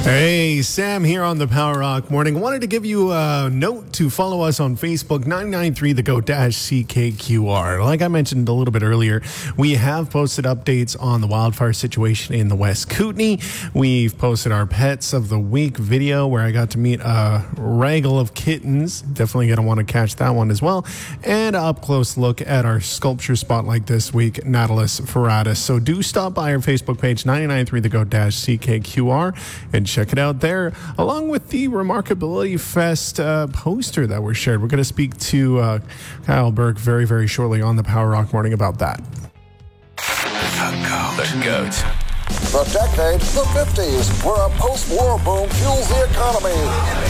Hey, Sam here on the Power Rock Morning. I wanted to give you a note to follow us on Facebook, 993 the GO-CKQR. Like I mentioned a little bit earlier, we have posted updates on the wildfire situation in the West Kootenay. We've posted our Pets of the Week video where I got to meet a raggle of kittens. Definitely going to want to catch that one as well. And an up-close look at our sculpture spotlight this week, Nautilus Ferratus. So do stop by our Facebook page, 993 the GO-CKQR, and check it out there, along with the Remarkability Fest poster that was shared. We're going to speak to Kyle Burke very, very shortly on the Power Rock Morning about that. The GOAT. The decade, the 50s, where a post-war boom fuels the economy.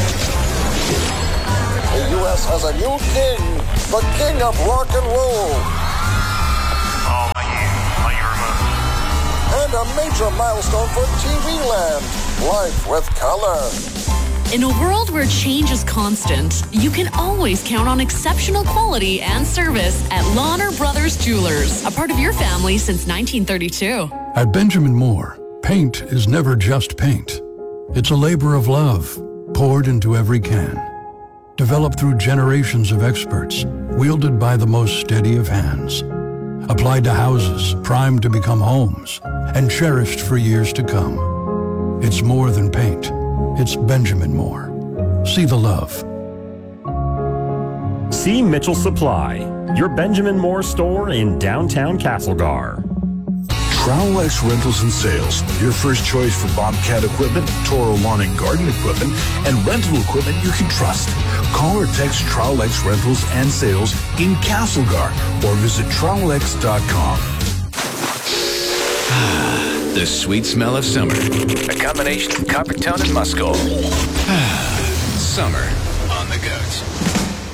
The U.S. has a new king, the king of rock and roll. And a major milestone for TV land, Life with Color. In a world where change is constant, you can always count on exceptional quality and service at Lawner Brothers Jewelers, a part of your family since 1932. At Benjamin Moore, paint is never just paint. It's a labor of love, poured into every can. Developed through generations of experts, wielded by the most steady of hands. Applied to houses, primed to become homes, and cherished for years to come. It's more than paint. It's Benjamin Moore. See the love. See Mitchell Supply, your Benjamin Moore store in downtown Castlegar. Trowel-X Rentals and Sales, your first choice for Bobcat equipment, Toro lawn and garden equipment, and rental equipment you can trust. Call or text Trowel-X Rentals and Sales in Castlegar or visit trowelx.com. The sweet smell of summer. A combination of Coppertone and Muscle. Summer on the GOAT.